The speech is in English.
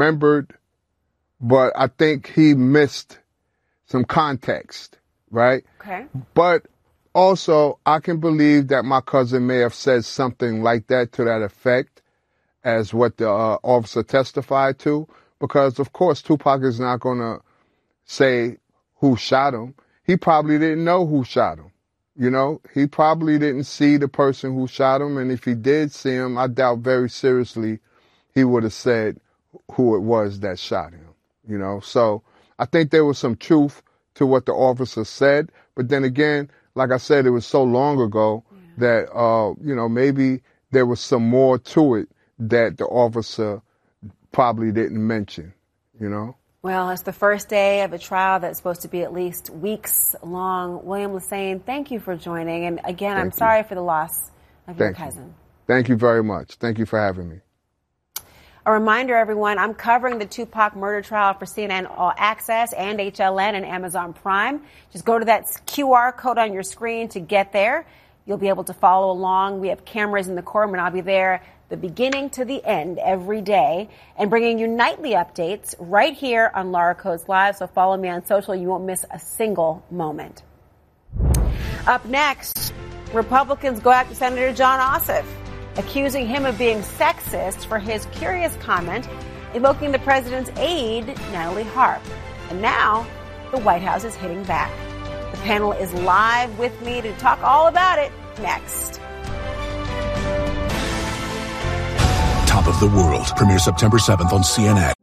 remembered, but I think he missed some context, right? Okay. But also, I can believe that my cousin may have said something like that to that effect as what the officer testified to, because, of course, Tupac is not going to say who shot him. He probably didn't know who shot him. You know, he probably didn't see the person who shot him, and if he did see him, I doubt very seriously he would have said who it was that shot him, you know. So I think there was some truth to what the officer said, but then again, like I said, it was so long ago that, you know, maybe there was some more to it that the officer probably didn't mention, you know. Well, it's the first day of a trial that's supposed to be at least weeks long. William Lesane, thank you for joining. And again, I'm sorry for the loss of your cousin. Thank you very much. Thank you for having me. A reminder, everyone, I'm covering the Tupac murder trial for CNN All Access and HLN and Amazon Prime. Just go to that QR code on your screen to get there. You'll be able to follow along. We have cameras in the courtroom, and I'll be there the beginning to the end every day and bringing you nightly updates right here on Laura Codes Live. So follow me on social. You won't miss a single moment. Up next, Republicans go after Senator Jon Ossoff, accusing him of being sexist for his curious comment invoking the president's aide, Natalie Harp. And now the White House is hitting back. The panel is live with me to talk all about it next. Top of the World premieres September 7th on CNN.